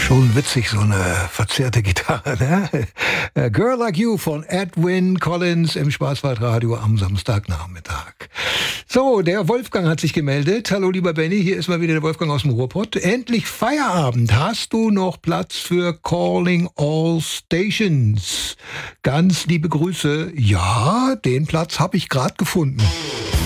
Schon witzig, so eine verzerrte Gitarre, ne? Girl Like You von Edwyn Collins im Schwarzwaldradio am Samstagnachmittag. So, der Wolfgang hat sich gemeldet. Hallo lieber Benny, hier ist mal wieder der Wolfgang aus dem Ruhrpott. Endlich Feierabend. Hast du noch Platz für Calling All Stations? Ganz liebe Grüße. Ja, den Platz habe ich gerade gefunden.